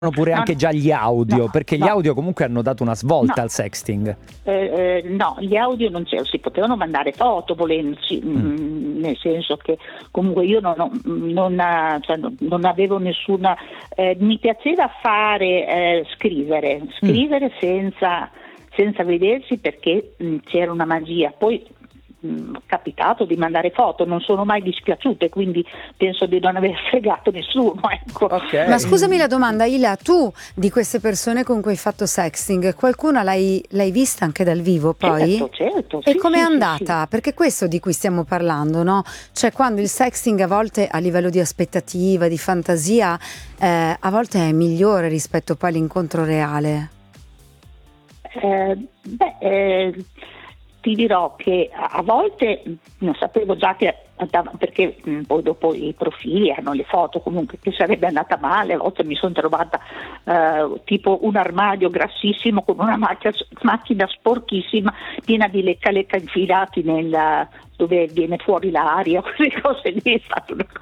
pure anche già gli audio, perché gli audio comunque hanno dato una svolta al sexting. No, gli audio non c'erano, si potevano mandare foto volendoci, nel senso che comunque io non avevo nessuna, mi piaceva fare scrivere senza vedersi, perché c'era una magia. Poi capitato di mandare foto, non sono mai dispiaciute, quindi penso di non aver fregato nessuno, ecco. Okay. Ma scusami la domanda, Ila, tu di queste persone con cui hai fatto sexting, qualcuna l'hai vista anche dal vivo poi? Certo. E com'è andata? Sì. Perché questo di cui stiamo parlando, no? Cioè, quando il sexting a volte a livello di aspettativa, di fantasia, a volte è migliore rispetto poi all'incontro reale. Ti dirò che a volte non sapevo già che, perché poi dopo i profili hanno le foto comunque, che sarebbe andata male. A volte mi sono trovata tipo un armadio grassissimo con una macchina sporchissima piena di lecca infilati dove viene fuori l'aria, quelle cose lì. È stato una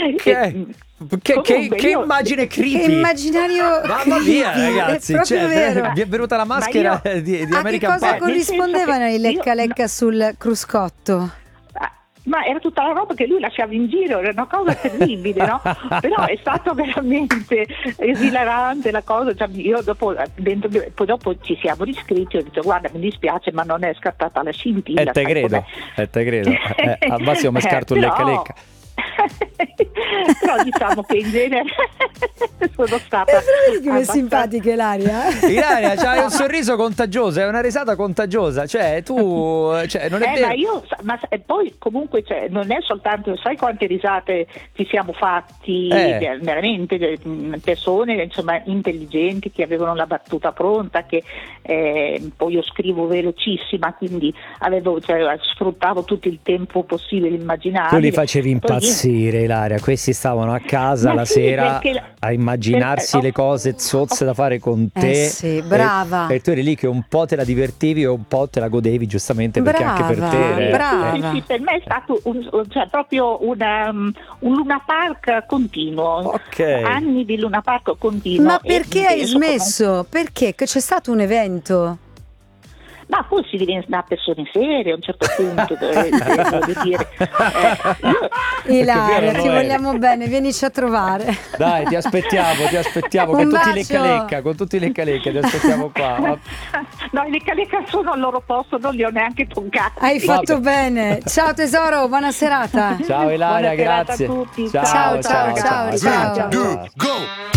cosa. Che immagine creepy! Che immaginario mamma mia, ragazzi, vero. Vi è venuta la maschera di American Pie. A che cosa corrispondevano i lecca sul cruscotto? Ma era tutta la roba che lui lasciava in giro, era una cosa terribile, no? Però è stato veramente esilarante la cosa. Cioè, io dopo ci siamo riscritti, ho detto guarda, mi dispiace, ma non è scattata la scintilla. Te credo. Al massimo mi scarto un lecca. Però diciamo che in genere sono stata come simpatica Ilaria c'hai un sorriso contagioso, è una risata contagiosa, cioè tu non è vero. Ma poi comunque non è soltanto, sai quante risate ci siamo fatti, veramente persone insomma intelligenti che avevano la battuta pronta, che poi io scrivo velocissima, quindi sfruttavo tutto il tempo possibile immaginabile. Tu li facevi impazzire, Ilaria, questi stavano a casa la sera a immaginarsi le cose zozze da fare con te. Sì, brava. E tu eri lì che un po' te la divertivi e un po' te la godevi, giustamente, perché anche per te. Brava. Sì, per me è stato proprio un Luna Park continuo. Anni di Luna Park continuo. Ma perché hai smesso? Perché? Che c'è stato un evento? Ma poi si diventa persone serie a un certo punto, devo dire. Ilaria, ti vogliamo bene, vienici a trovare. Dai, ti aspettiamo con tutti i lecca-lecca, ti aspettiamo qua. No, i lecca-lecca sono al loro posto, non li ho neanche toccati. Hai fatto bene. Ciao tesoro, buona serata. Ciao Ilaria, buona grazie. Serata a tutti. Ciao.